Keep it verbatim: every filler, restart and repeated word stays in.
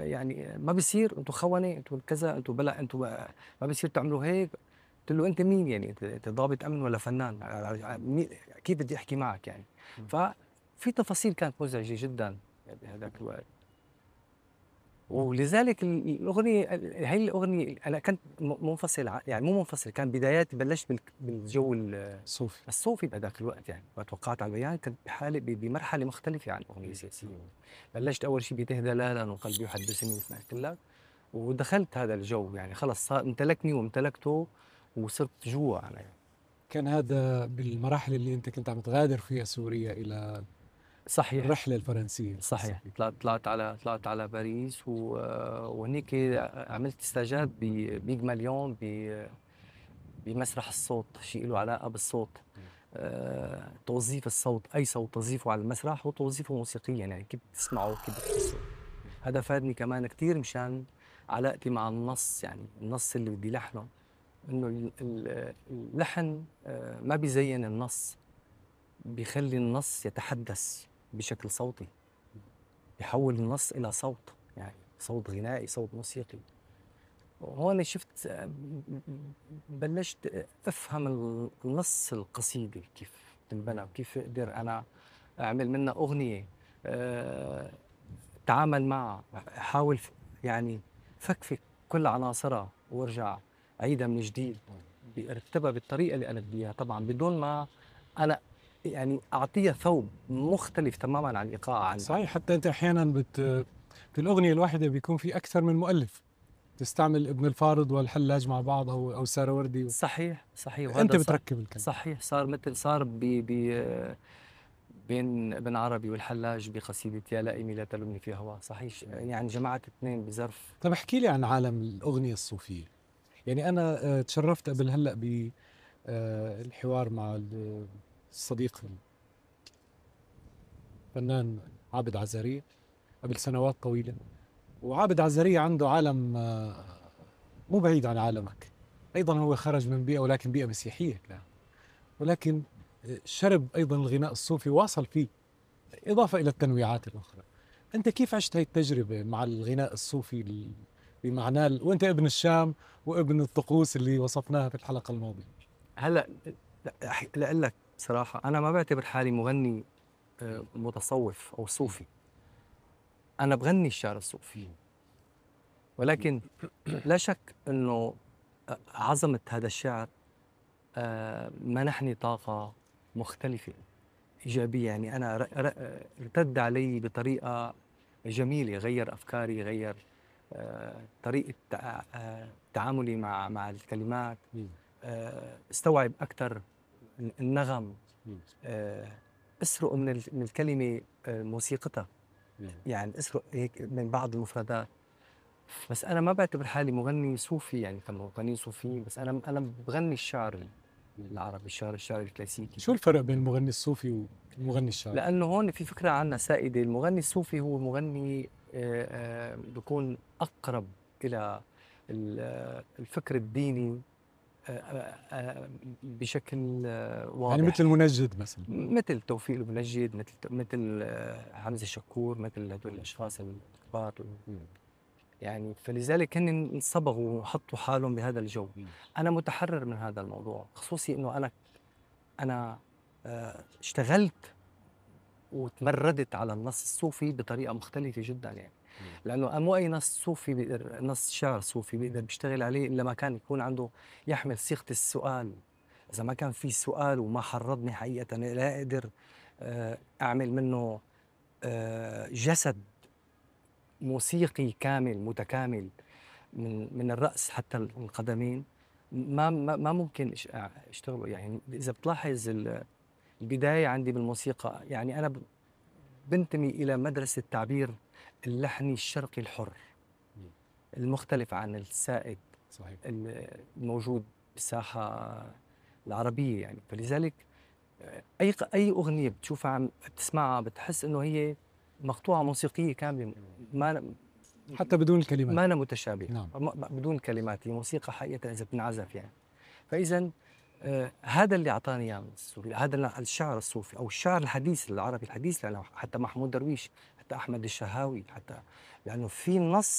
يعني ما بيصير، أنتم خونة، أنتم كذا، أنتم بلا، أنتم ما بيصير تعملوا هيك. قُلت له: "أنت مين يعني؟ أنت أنت ضابط أمن والّا فنان؟ ع ع مي أكيد بدي أحكي معك يعني." إمم. ففي تفاصيل كانت مزعجة جدًا بهذاك الوقت. ولذلك ال الأغنية ال هي الأغنية أنا كنت م منفصل ع يعني مو منفصل، كان بداياتي بلشت بالك بالجو ال صوفي. الصوفي بهذاك الوقت يعني، وقت وقعت على البيان كنت بحالة ب بمرحلة مختلفة عن الأغنية السياسية. بلشت أول شي بتهدى لالا وقلبي يحدثني مثل ما قلت لك، ودخلت هذا الجو يعني خلص صار امتلكني وامتلكته وصرت جوا أنا يعني. كان هذا بالمراحل اللي أنت كنت عم تغادر فيها سوريا إلى صحيح، الرحلة الفرنسية الخاصة صحيح. فيك. طلعت طلعت على طلعت على باريس و وهونيك عملت استاجات ببيغماليون ب بمسرح الصوت، شيء له علاقة بالصوت. إمم. آآ توظيف الصوت، أي صوت توظيفه على المسرح هو توظيفه موسيقيًا، يعني كيف بتسمعه كيف بتحسه. هذا فادني كمان كتير مشان علاقتي مع النص، يعني النص اللي بدي لحنه، إنه ال ال اللحن آآ ما بيزيّن النص، بيخلّي النص يتحدث بشكل صوتي، بيحوّل النص إلى صوت، يعني صوت غنائي، صوت موسيقي. وهون شُفت ب بلّشت أفهم ال نص القصيدة كيف تنبنى، وكيف أقدر أنا أعمل منها أغنية، آآ أتعامل معها، أحاول ف يعني فكفك كل عناصرها وارجع أعيدها من جديد، بارتبها بالطريقة اللي أنا بدي إياها طبعًا، بدون ما أنا يعني أعطيها ثوب مختلف تمامًا عن الإيقاع عن عن صحيح، حتى أنت أحيانًا بت في الأغنية الواحدة بيكون في أكثر من مؤلف، تستعمل ابن الفارض والحلاج مع بعض أو أو السهروردي، صحيح، صحيح. وهذا أنت صار بتركّب الكلمات. صحيح، صار متل صار ب ب بين ابن عربي والحلاج بقصيدة يا لائمي لا تلمني في هواه، صحيح ش يعني جمعت اثنين بظرف. طَب احكِ لي عن عالم الأغنية الصوفية. يعني أنا آآ تشرّفت قبل هلأ ب آآ الحوار مع ال الصديق الفنان عابد عزارية قبل سنوات طويلة، وعابد عزارية عنده عالم آه، مو بعيد عن عالمك. أيضًا هو خرج من بيئة ولكن بيئة مسيحية كان، ولكن آآ شرب أيضًا الغناء الصوفي وواصل فيه، إضافة إلى التنويعات الأخرى. أنت كيف عِشت هاي التجربة مع الغناء الصوفي ال بمعناه ال وأنت ابن الشام وابن الطقوس اللي وصفناها في الحلقة الماضية؟ هلأ أح لأقول لك بصراحة أنا ما باعتبر حالي مغني آآ متصوّف أو إمم. صوفي، أنا باغني الشعر الصوفي، إمم. ولكن لا شك إنه أ عظمة هذا الشعر آآ منحني طاقة مختلفة إيجابية، يعني أنا ر ر ارتد علي بطريقة جميلة، غيّر أفكاري، غيّر آآ طريقة تع آآ تعاملي مع مع الكلمات، إمم. آآ استوعب أكتر ال النغم، إمم. آآ أسرق من ال من الكلمة آآ موسيقتها، إمم. يعني أسرق هيك من بعض المفردات. بس أنا ما باعتبر حالي مغني صوفي يعني كمغنيين صوفيين، بس أنا أنا باغني الشعر إمم. العربي، الشعر الشعر الكلاسيكي. شو الفرق بين المغني الصوفي والمغني الشعبي؟ لأنه هون في فكرة عنا سائدة، المغني الصوفي هو مغني آآ آآ بيكون أقرب إلى ال الفكر الديني آآ آآ بشكل آه، يعني مثل واضح. المنجد مثلًا. مثل توفيق المنجد، مثل ت مثل آه، حمزة الشكور، مثل هدول الأشخاص الكبار، إمم. يعني فلذلك هن انصبغوا وحطّوا حالهم بهذا الجو. إمم. أنا متحرّر من هذا الموضوع، خصوصي إنه أنا أنا آآ اشتغلت واتمردت على النص الصوفي بطريقة مختلفة جدًا يعني، إمم. لأنه مو أي نص صوفي بيقدر نص شعر صوفي بيقدر بيشتغل عليه إلا ما كان يكون عنده يحمل صيغة السؤال. إذا ما كان في سؤال وما حرّضني حقيقةً لا أقدر آآ أعمل منه آآ جسد موسيقي كامل متكامل من من الرأس حتى ال القدمين، ما ما ما ممكن أش أشتغله يعني. إذا بتلاحظ ال البداية عندي بالموسيقى، يعني أنا ب بانتمي إلى مدرسة التعبير اللحني الشرقي الحر، إمم. المختلف عن السائد صحيح. ال الموجود بالساحة العربية يعني. فلذلك آآ أي ق أي أغنية بتشوفها عم بتسمعها بتحس إنه هي مقطوعة موسيقية كاملة، ما حتى بدون الكلمات. مانا متشابهة، نعم. م م بدون كلمات، هي موسيقى حقيقةً إذا بتنعزف يعني. فإذًا آآ هذا اللي أعطاني إياه الصوفي، هذا ال الشعر الصوفي أو الشعر الحديث العربي الحديث، لأنه حتى محمود درويش، حتى أحمد الشهاوي، حتى لأنه في نص